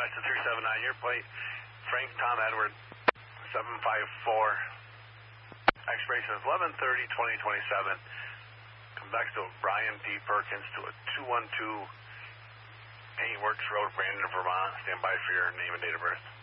That's the 379. Your plate, Frank Tom Edward, 754. Expiration is 11/30/2027. Come back to Brian P. Perkins to a 212 Paintworks Road, Brandon, Vermont. Stand by for your name and date of birth.